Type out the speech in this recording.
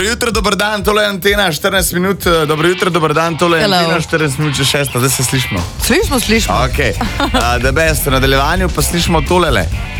jutro, dober dan, tole je Antena, 14 minut. Dobro jutro, dober dan, tole je Antena, 14 minut, 6, zdaj se slišimo. Slišimo. Ok, da best, v nadaljevanju pa slišimo tolele.